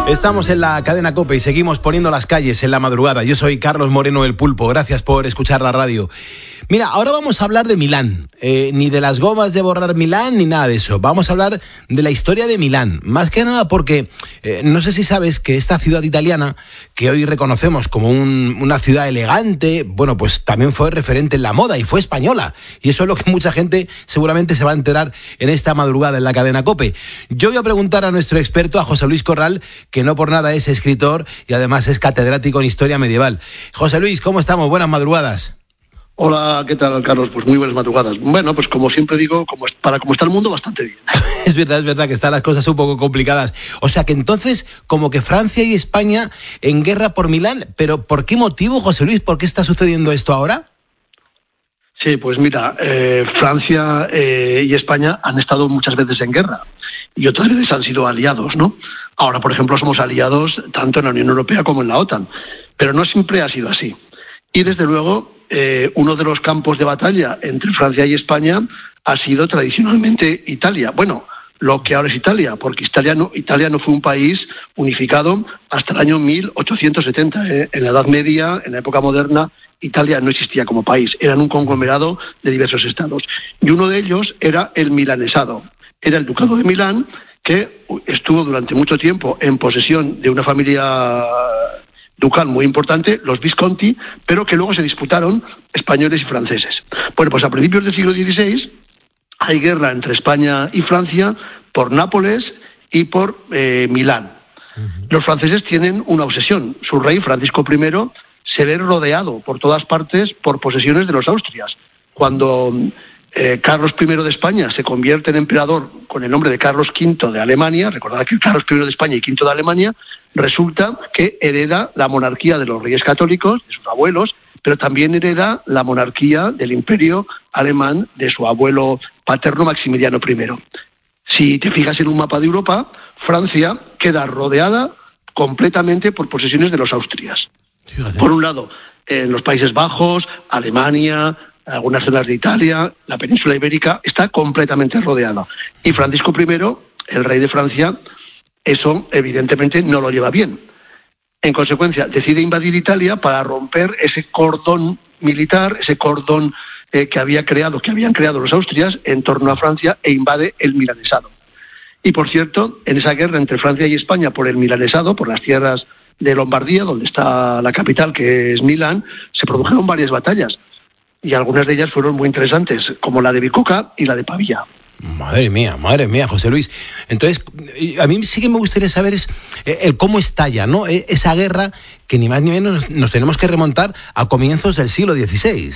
Estamos en la cadena COPE y seguimos poniendo las calles en la madrugada. Yo soy Carlos Moreno, el Pulpo. Gracias por escuchar la radio. Mira, ahora vamos a hablar de Milán. Ni de las gomas de borrar Milán, ni nada de eso. Vamos a hablar de la historia de Milán. Más que nada porque no sé si sabes que esta ciudad italiana, que hoy reconocemos como una ciudad elegante, bueno, pues también fue referente en la moda y fue española. Y eso es lo que mucha gente seguramente se va a enterar en esta madrugada en la cadena COPE. Yo voy a preguntar a nuestro experto, a José Luis Corral, que no por nada es escritor y además es catedrático en historia medieval. José Luis, ¿cómo estamos? Buenas madrugadas. Hola, ¿qué tal, Carlos? Pues muy buenas madrugadas. Bueno, pues como siempre digo, como está el mundo, bastante bien. Es verdad que están las cosas un poco complicadas. O sea que entonces, como que Francia y España en guerra por Milán, pero ¿por qué motivo, José Luis? ¿Por qué está sucediendo esto ahora? Sí, pues mira, Francia y España han estado muchas veces en guerra y otras veces han sido aliados, ¿no? Ahora, por ejemplo, somos aliados tanto en la Unión Europea como en la OTAN, pero no siempre ha sido así. Y desde luego, uno de los campos de batalla entre Francia y España ha sido tradicionalmente Italia. Bueno, lo que ahora es Italia, porque Italia no fue un país unificado hasta el año 1870. En la Edad Media, en la época moderna, Italia no existía como país, eran un conglomerado de diversos estados. Y uno de ellos era el milanesado, era el Ducado de Milán, que estuvo durante mucho tiempo en posesión de una familia ducal muy importante, los Visconti, pero que luego se disputaron españoles y franceses. Bueno, pues a principios del siglo XVI hay guerra entre España y Francia por Nápoles y por Milán. Los franceses tienen una obsesión. Su rey, Francisco I, se ve rodeado por todas partes por posesiones de los Austrias. Cuando Carlos I de España se convierte en emperador con el nombre de Carlos V de Alemania, recordad que Carlos I de España y V de Alemania, resulta que hereda la monarquía de los reyes católicos, de sus abuelos, pero también hereda la monarquía del imperio alemán de su abuelo paterno Maximiliano I. Si te fijas en un mapa de Europa, Francia queda rodeada completamente por posesiones de los Austrias. Por un lado, en los Países Bajos, Alemania, algunas zonas de Italia, la península ibérica, está completamente rodeada. Y Francisco I, el rey de Francia, eso evidentemente no lo lleva bien. En consecuencia, decide invadir Italia para romper ese cordón militar, ese cordón que habían creado los Austrias en torno a Francia, e invade el milanesado. Y por cierto, en esa guerra entre Francia y España por el milanesado, por las tierras de Lombardía, donde está la capital, que es Milán, se produjeron varias batallas. Y algunas de ellas fueron muy interesantes, como la de Bicocca y la de Pavía. Madre mía, José Luis. Entonces, a mí sí que me gustaría saber el cómo estalla, ¿no? Esa guerra que ni más ni menos nos tenemos que remontar a comienzos del siglo XVI.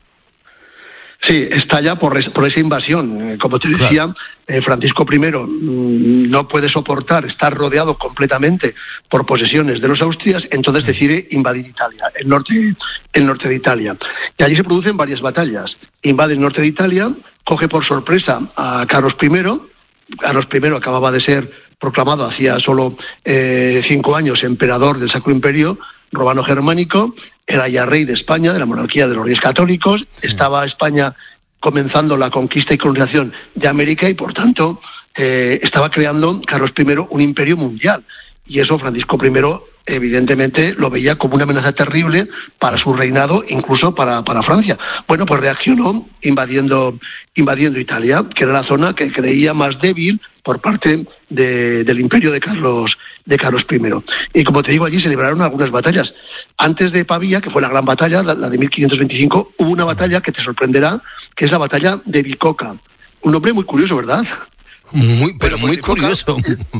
Sí, estalla por esa invasión. Como te decía, Francisco I no puede soportar estar rodeado completamente por posesiones de los Austrias, entonces decide invadir Italia, el norte de Italia. Y allí se producen varias batallas. Invade el norte de Italia, coge por sorpresa a Carlos I. Carlos I acababa de ser proclamado hacía solo 5 años emperador del Sacro Imperio Romano-Germánico, era ya rey de España, de la monarquía de los Reyes Católicos, estaba España comenzando la conquista y colonización de América y, por tanto, estaba creando Carlos I un imperio mundial. Y eso Francisco I, evidentemente, lo veía como una amenaza terrible para su reinado, incluso para Francia. Bueno, pues reaccionó invadiendo Italia, que era la zona que creía más débil por parte del imperio de Carlos I. Y como te digo, allí se libraron algunas batallas. Antes de Pavía, que fue la gran batalla, la de 1525, hubo una batalla que te sorprenderá, que es la batalla de Bicocca. Un nombre muy curioso, ¿verdad? Muy curioso.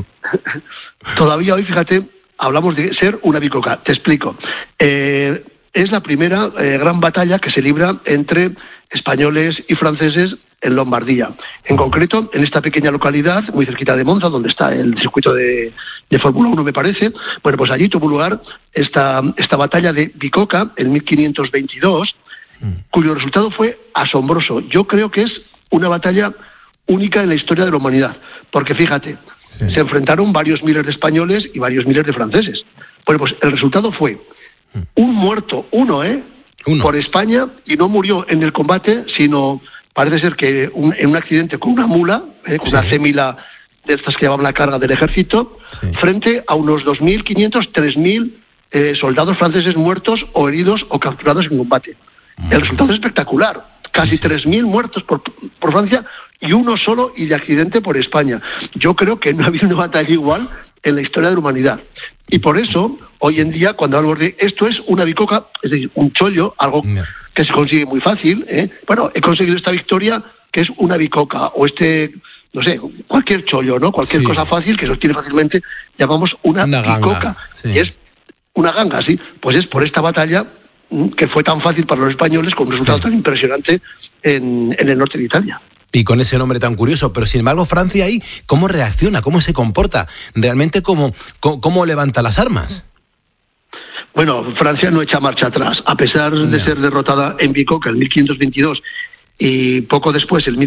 Todavía hoy, fíjate, hablamos de ser una Bicocca. Te explico. Es la primera gran batalla que se libra entre españoles y franceses en Lombardía. En concreto, en esta pequeña localidad, muy cerquita de Monza, donde está el circuito de Fórmula 1, me parece. Bueno, pues allí tuvo lugar esta batalla de Bicocca en 1522, cuyo resultado fue asombroso. Yo creo que es una batalla única en la historia de la humanidad, porque fíjate, se enfrentaron varios miles de españoles y varios miles de franceses. Bueno, pues el resultado fue un muerto, uno, por España, y no murió en el combate, sino parece ser que en un accidente con una mula, con una cémila de estas que llevaban la carga del ejército, frente a unos 2.500, 3.000 soldados franceses muertos o heridos o capturados en combate. El resultado es espectacular. Casi 3.000 muertos por Francia y uno solo y de accidente por España. Yo creo que no ha habido una batalla igual en la historia de la humanidad. Y por eso, hoy en día, cuando hablamos de esto es una bicoca, es decir, un chollo, algo que se consigue muy fácil. Bueno, he conseguido esta victoria que es una bicoca, o no sé, cualquier chollo, ¿no? Cualquier cosa fácil que se obtiene fácilmente, llamamos una bicoca. Y es una ganga, sí. Pues es por esta batalla que fue tan fácil para los españoles con un resultado tan impresionante en el norte de Italia. Y con ese nombre tan curioso, pero sin embargo Francia ahí, ¿cómo reacciona? ¿Cómo se comporta? ¿Realmente cómo levanta las armas? Bueno, Francia no echa marcha atrás, a pesar de ser derrotada en Bicoca en 1522 y poco después, en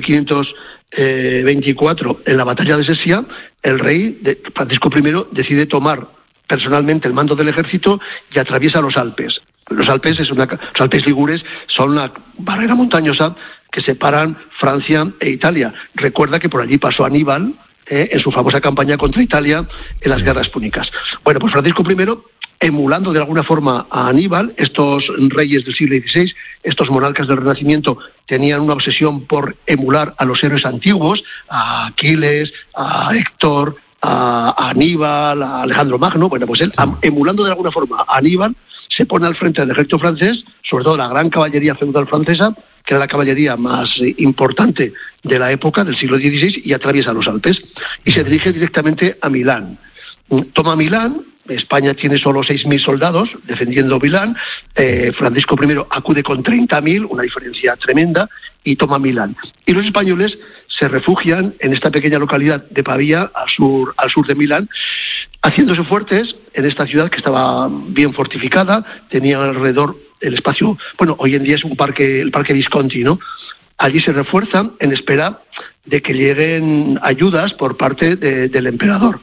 1524, en la batalla de Sesia, el rey Francisco I decide tomar personalmente el mando del ejército y atraviesa los Alpes. Los Alpes ligures son una barrera montañosa que separan Francia e Italia. Recuerda que por allí pasó Aníbal en su famosa campaña contra Italia en las guerras púnicas. Bueno, pues Francisco I, emulando de alguna forma a Aníbal, estos reyes del siglo XVI, estos monarcas del Renacimiento, tenían una obsesión por emular a los héroes antiguos, a Aquiles, a Héctor, a Aníbal, a Alejandro Magno. Bueno, pues él, emulando de alguna forma a Aníbal, se pone al frente del ejército francés, sobre todo la gran caballería feudal francesa, que era la caballería más importante de la época, del siglo XVI, y atraviesa los Alpes, y se dirige directamente a Milán. Toma Milán. España tiene solo 6.000 soldados defendiendo Milán. Francisco I acude con 30.000, una diferencia tremenda, y toma Milán. Y los españoles se refugian en esta pequeña localidad de Pavía, al sur de Milán, haciéndose fuertes en esta ciudad que estaba bien fortificada. Tenía alrededor el espacio, bueno, hoy en día es el Parque Visconti, ¿no? Allí se refuerzan en espera de que lleguen ayudas por parte del emperador.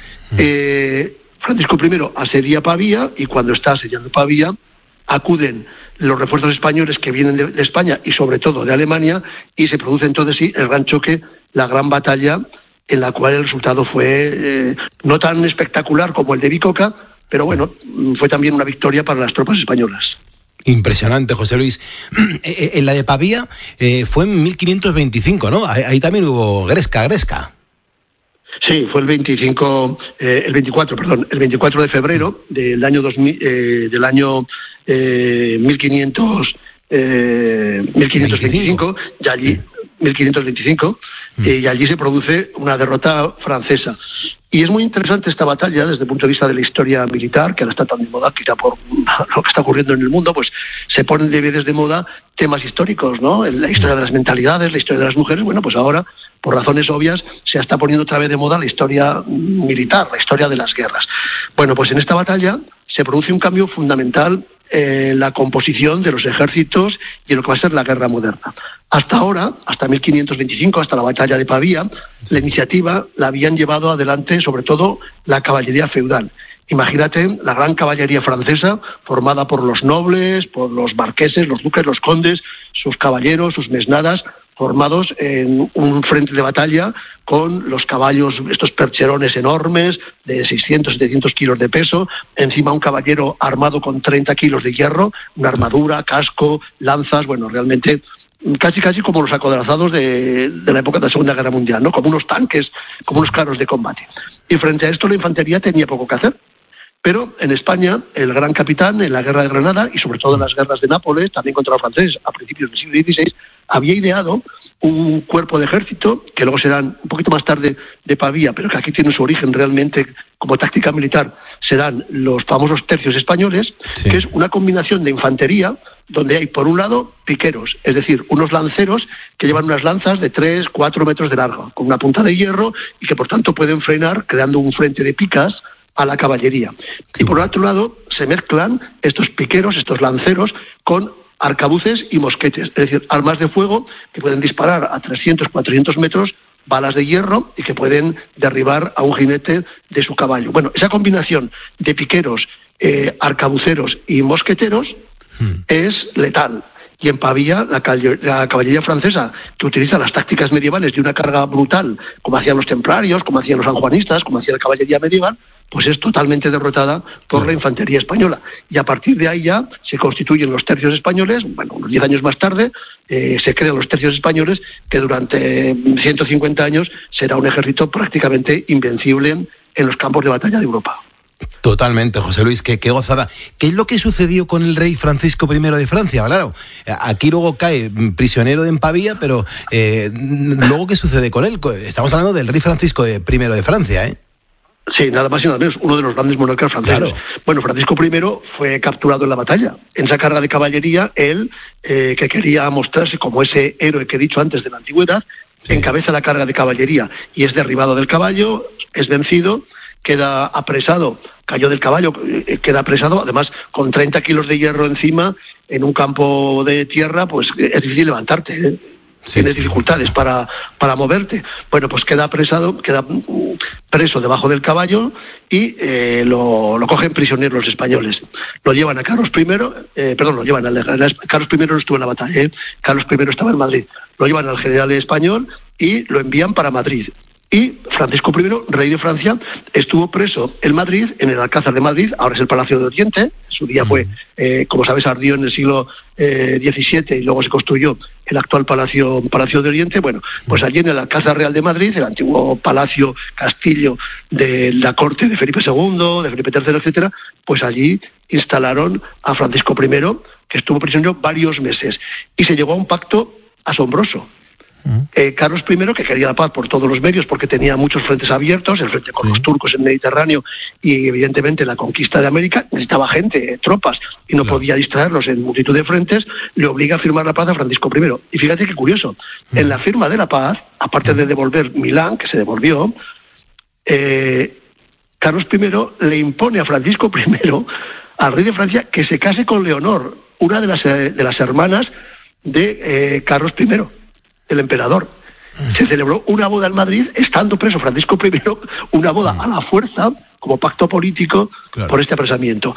Francisco I asedia Pavía, y cuando está asediando Pavía acuden los refuerzos españoles que vienen de España y sobre todo de Alemania, y se produce entonces el gran choque, la gran batalla, en la cual el resultado fue no tan espectacular como el de Bicoca, pero bueno, fue también una victoria para las tropas españolas. Impresionante, José Luis. En la de Pavía fue en 1525, ¿no? Ahí también hubo gresca. Sí, fue el 24 de febrero del año 1525, y allí 1525, y allí se produce una derrota francesa. Y es muy interesante esta batalla desde el punto de vista de la historia militar, que ahora está tan de moda, quizá por lo que está ocurriendo en el mundo, pues se ponen de vez de moda temas históricos, ¿no? La historia de las mentalidades, la historia de las mujeres. Bueno, pues ahora, por razones obvias, se está poniendo otra vez de moda la historia militar, la historia de las guerras. Bueno, pues en esta batalla se produce un cambio fundamental en la composición de los ejércitos y en lo que va a ser la guerra moderna. Hasta ahora, hasta 1525, hasta la batalla de Pavía, la iniciativa la habían llevado adelante sobre todo la caballería feudal. Imagínate la gran caballería francesa formada por los nobles, por los marqueses, los duques, los condes, sus caballeros, sus mesnadas, formados en un frente de batalla con los caballos, estos percherones enormes de 600, 700 kilos de peso, encima un caballero armado con 30 kilos de hierro, una armadura, casco, lanzas, bueno, realmente casi como los acorazados de la época de la Segunda Guerra Mundial, ¿no? Como unos tanques, como unos carros de combate. Y frente a esto la infantería tenía poco que hacer. Pero en España, el gran capitán en la guerra de Granada y sobre todo en las guerras de Nápoles, también contra los franceses a principios del siglo XVI, había ideado un cuerpo de ejército, que luego serán un poquito más tarde de Pavía, pero que aquí tiene su origen realmente como táctica militar, serán los famosos tercios españoles, que es una combinación de infantería, donde hay por un lado piqueros, es decir, unos lanceros que llevan unas lanzas de 3-4 metros de largo, con una punta de hierro y que por tanto pueden frenar creando un frente de picas a la caballería. Y por otro lado se mezclan estos piqueros, estos lanceros, con arcabuces y mosquetes, es decir, armas de fuego que pueden disparar a 300-400 metros, balas de hierro y que pueden derribar a un jinete de su caballo. Bueno, esa combinación de piqueros, arcabuceros y mosqueteros es letal. Y en Pavía, la caballería francesa, que utiliza las tácticas medievales de una carga brutal, como hacían los templarios, como hacían los sanjuanistas, como hacía la caballería medieval, pues es totalmente derrotada por la infantería española. Y a partir de ahí ya se constituyen los tercios españoles. Bueno, unos 10 años más tarde se crean los tercios españoles, que durante 150 años será un ejército prácticamente invencible en los campos de batalla de Europa. Totalmente, José Luis, qué gozada. ¿Qué es lo que sucedió con el rey Francisco I de Francia? Claro, aquí luego cae prisionero en Pavía, pero luego ¿qué sucede con él? Estamos hablando del rey Francisco I de Francia, ¿eh? Sí, nada más y nada menos, uno de los grandes monarcas franceses. Claro. Bueno, Francisco I fue capturado en la batalla. En esa carga de caballería, él, que quería mostrarse como ese héroe que he dicho antes de la antigüedad, encabeza la carga de caballería y es derribado del caballo, es vencido, queda apresado, cayó del caballo, queda apresado, además con 30 kilos de hierro encima, en un campo de tierra, pues es difícil levantarte, ¿eh? Tienes dificultades para moverte. Bueno, pues queda preso debajo del caballo y lo cogen prisioneros los españoles. Lo llevan a Carlos I, lo llevan Carlos I no estuvo en la batalla, Carlos I estaba en Madrid. Lo llevan al general español y lo envían para Madrid. Y Francisco I, rey de Francia, estuvo preso en Madrid, en el Alcázar de Madrid, ahora es el Palacio de Oriente, su día fue, como sabes, ardió en el siglo XVII y luego se construyó el actual Palacio de Oriente. Bueno, pues allí en el Alcázar Real de Madrid, el antiguo palacio, castillo de la corte de Felipe II, de Felipe III, etcétera, pues allí instalaron a Francisco I, que estuvo prisionero varios meses, y se llegó a un pacto asombroso. Carlos I, que quería la paz por todos los medios porque tenía muchos frentes abiertos, el frente con los turcos en el Mediterráneo y evidentemente la conquista de América, necesitaba gente, tropas, y no podía distraerlos en multitud de frentes, le obliga a firmar la paz a Francisco I. Y fíjate qué curioso, en la firma de la paz, aparte de devolver Milán, que se devolvió, Carlos I le impone a Francisco I, al rey de Francia, que se case con Leonor, una de las hermanas de Carlos I, el emperador. Se celebró una boda en Madrid, estando preso Francisco I, una boda a la fuerza, como pacto político, por este apresamiento.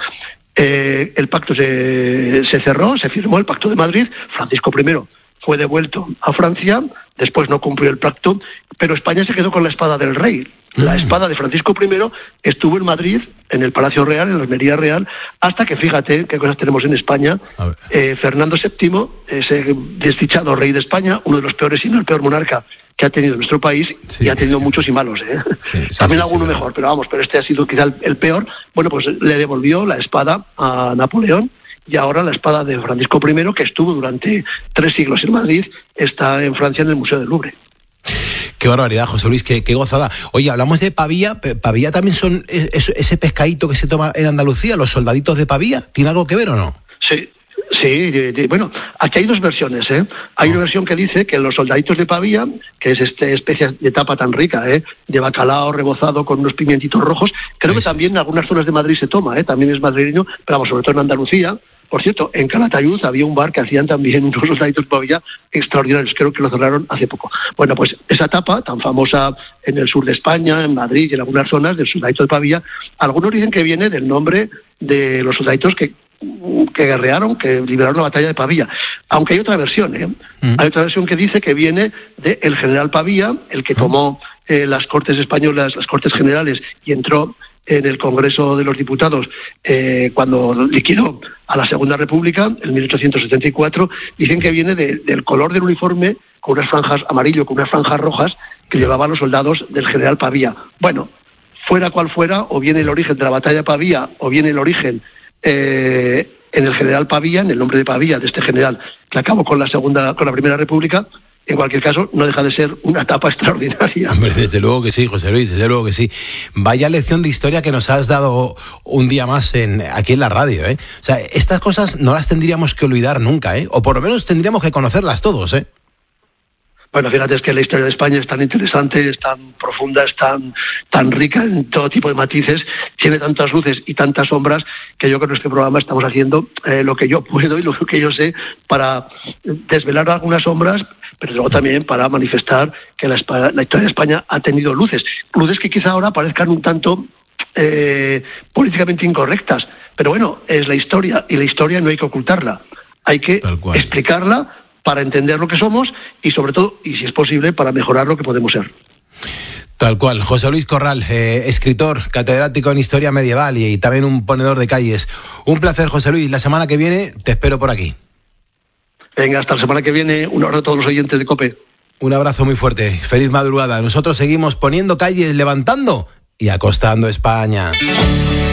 El pacto se cerró, se firmó el Pacto de Madrid, Francisco I fue devuelto a Francia, después no cumplió el pacto, pero España se quedó con la espada del rey. La espada de Francisco I estuvo en Madrid, en el Palacio Real, en la Almería Real, hasta que, fíjate qué cosas tenemos en España, Fernando VII, ese desdichado rey de España, uno de los peores, si no el peor monarca que ha tenido nuestro país, y ha tenido muchos y malos, también alguno mejor, pero este ha sido quizá el peor. Bueno, pues le devolvió la espada a Napoleón, y ahora la espada de Francisco I, que estuvo durante 3 siglos en Madrid, está en Francia en el Museo del Louvre. Qué barbaridad, José Luis, qué gozada. Oye, hablamos de Pavía. ¿Pavía también son ese pescadito que se toma en Andalucía, los soldaditos de Pavía? ¿Tiene algo que ver o no? Sí. Bueno, aquí hay dos versiones, Hay una versión que dice que los soldaditos de Pavía, que es esta especie de tapa tan rica, de bacalao rebozado con unos pimientitos rojos, creo que también en algunas zonas de Madrid se toma, también es madrileño, pero vamos, sobre todo en Andalucía. Por cierto, en Calatayud había un bar que hacían también unos soldaditos de Pavía extraordinarios, creo que lo cerraron hace poco. Bueno, pues esa tapa, tan famosa en el sur de España, en Madrid y en algunas zonas del soldadito de Pavía, algunos dicen que viene del nombre de los soldaditos que guerrearon, que liberaron la batalla de Pavía. Aunque hay otra versión, Hay otra versión que dice que viene del general Pavía, el que tomó las Cortes españolas, las Cortes Generales, y entró en el Congreso de los Diputados cuando liquidó a la Segunda República, en 1874, dicen que viene del color del uniforme, con unas franjas amarillo, con unas franjas rojas, que llevaban los soldados del general Pavía. Bueno, fuera cual fuera, o viene el origen de la batalla de Pavía, o viene el origen en el general Pavía, en el nombre de Pavía, de este general que acabó con la Primera República. En cualquier caso, no deja de ser una etapa extraordinaria. Hombre, desde luego que sí, José Luis, desde luego que sí. Vaya lección de historia que nos has dado un día más aquí en la radio, O sea, estas cosas no las tendríamos que olvidar nunca, O por lo menos tendríamos que conocerlas todos, Bueno, fíjate, es que la historia de España es tan interesante, es tan profunda, es tan rica en todo tipo de matices, tiene tantas luces y tantas sombras, que yo creo que en este programa estamos haciendo lo que yo puedo y lo que yo sé para desvelar algunas sombras, pero luego también para manifestar que la historia de España ha tenido luces que quizá ahora parezcan un tanto políticamente incorrectas, pero bueno, es la historia, y la historia no hay que ocultarla. Hay que explicarla para entender lo que somos y, sobre todo, y si es posible, para mejorar lo que podemos ser. Tal cual. José Luis Corral, escritor, catedrático en Historia Medieval y también un ponedor de calles. Un placer, José Luis. La semana que viene te espero por aquí. Venga, hasta la semana que viene. Un abrazo a todos los oyentes de COPE. Un abrazo muy fuerte. Feliz madrugada. Nosotros seguimos poniendo calles, levantando y acostando España.